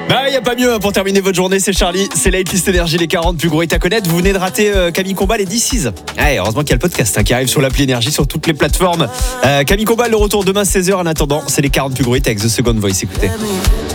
Bah, il n'y a pas mieux pour terminer votre journée, c'est Charlie, c'est la Hitlist Énergie, les 40 plus gros hits à connaître. Vous venez de rater Camille Combal et DC's. Ouais, heureusement qu'il y a le podcast qui arrive sur l'appli Énergie, sur toutes les plateformes. Camille Combal, le retour demain 16h. En attendant, c'est les 40 plus gros hits avec The Second Voice. Écoutez.